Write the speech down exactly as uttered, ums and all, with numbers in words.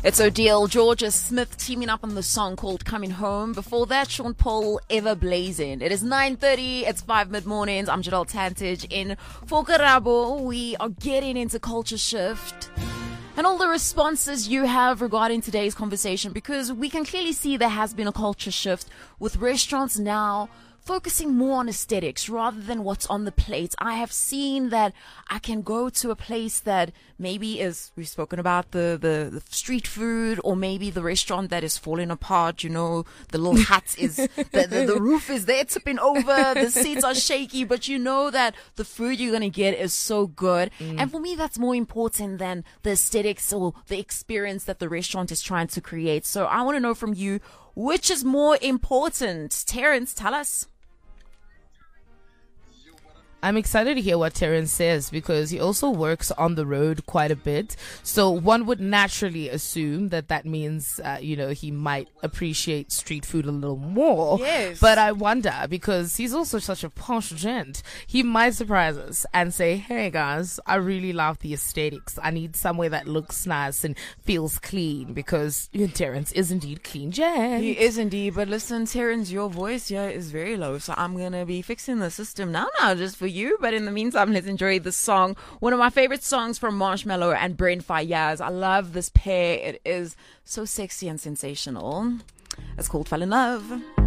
It's Odile, Georgia Smith teaming up on the song called Coming Home. Before that, Sean Paul, Ever Blazing. It is nine thirty, it's five mid-mornings. I'm Jadal Tantage in for Karabo. We are getting into Culture Shift and all the responses you have regarding today's conversation, because we can clearly see there has been a culture shift with restaurants now focusing more on aesthetics rather than what's on the plate. I have seen that I can go to a place that maybe is, we've spoken about the, the, the street food, or maybe the restaurant that is falling apart, you know, the little hut is, the, the, the roof is there tipping over, the seats are shaky, but you know that the food you're going to get is so good. Mm. And for me, that's more important than the aesthetics or the experience that the restaurant is trying to create. So I want to know from you, which is more important? Terrence, tell us. I'm excited to hear what Terrence says, because he also works on the road quite a bit. So one would naturally assume that that means, uh, you know, he might appreciate street food a little more. Yes. But I wonder, because he's also such a posh gent, he might surprise us and say, hey guys, I really love the aesthetics. I need somewhere that looks nice and feels clean, because you know, Terrence is indeed clean gent. He is indeed. But listen, Terrence, your voice here is very low. So I'm going to be fixing the system now, now, just for you. But in the meantime, let's enjoy this song, one of my favorite songs from Marshmello and Brent Faiyaz. I love this pair. It is so sexy and sensational. It's called Fall in Love.